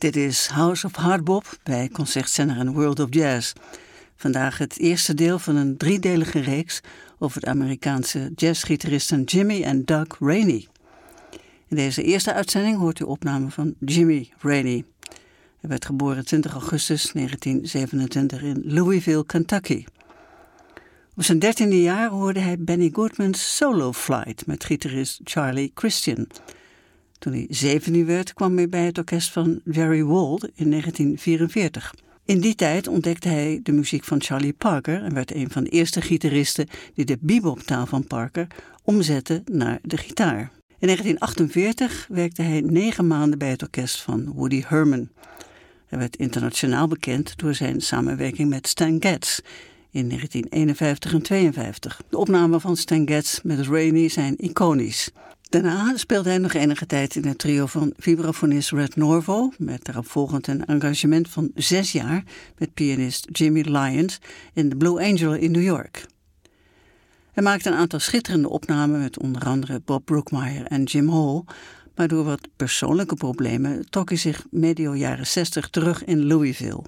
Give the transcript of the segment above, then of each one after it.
Dit is House of Hardbop bij Concertzender en World of Jazz. Vandaag het eerste deel van een driedelige reeks over de Amerikaanse jazzgitaristen Jimmy en Doug Rainey. In deze eerste uitzending hoort u opname van Jimmy Rainey. Hij werd geboren 20 augustus 1927 in Louisville, Kentucky. Op zijn 13e jaar hoorde hij Benny Goodman's Solo Flight met gitarist Charlie Christian. Toen hij 17 werd, kwam hij bij het orkest van Jerry Wald in 1944. In die tijd ontdekte hij de muziek van Charlie Parker en werd een van de eerste gitaristen die de beboptaal van Parker omzette naar de gitaar. In 1948 werkte hij 9 maanden bij het orkest van Woody Herman. Hij werd internationaal bekend door zijn samenwerking met Stan Getz in 1951 en 1952. De opnamen van Stan Getz met Rainey zijn iconisch. Daarna speelde hij nog enige tijd in het trio van vibrafonist Red Norvo, met daaropvolgend een engagement van 6 jaar met pianist Jimmy Lyons in de Blue Angel in New York. Hij maakte een aantal schitterende opnamen met onder andere Bob Brookmeyer en Jim Hall, maar door wat persoonlijke problemen trok hij zich medio jaren 60 terug in Louisville.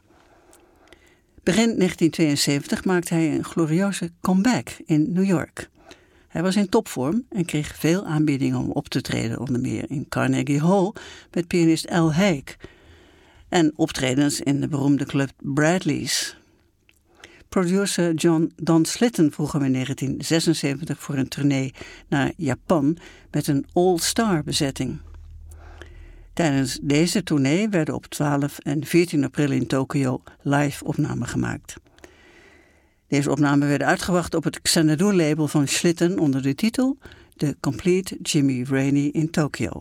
Begin 1972 maakte hij een glorieuze comeback in New York. Hij was in topvorm en kreeg veel aanbiedingen om op te treden, onder meer in Carnegie Hall met pianist Al Haig en optredens in de beroemde club Bradley's. Producer Don Slitten vroeg hem in 1976 voor een tournee naar Japan met een all-star bezetting. Tijdens deze tournee werden op 12 en 14 april in Tokio live opnamen gemaakt. Deze opnamen werden uitgebracht op het Xanadu-label van Slitten onder de titel The Complete Jimmy Rainey in Tokyo.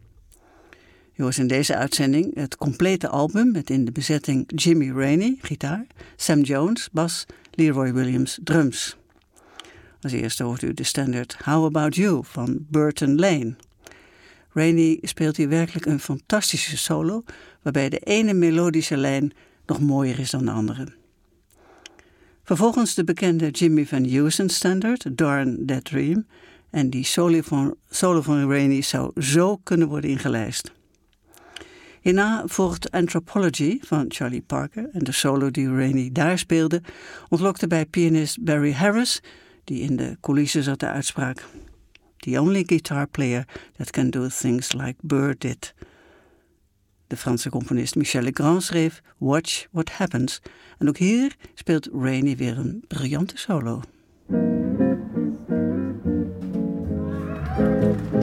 U hoort in deze uitzending het complete album met in de bezetting Jimmy Rainey, gitaar, Sam Jones, bas, Leroy Williams, drums. Als eerste hoort u de standaard How About You van Burton Lane. Rainey speelt hier werkelijk een fantastische solo, waarbij de ene melodische lijn nog mooier is dan de andere. Vervolgens de bekende Jimmy Van Heusen standaard, Darn That Dream, en die solo van Rainey zou zo kunnen worden ingelijst. Hierna volgt Anthropology van Charlie Parker en de solo die Rainey daar speelde ontlokte bij pianist Barry Harris, die in de coulissen zat, de uitspraak: "The only guitar player that can do things like Burr did." De Franse componist Michel Legrand schreef Watch What Happens en ook hier speelt Rainey weer een briljante solo.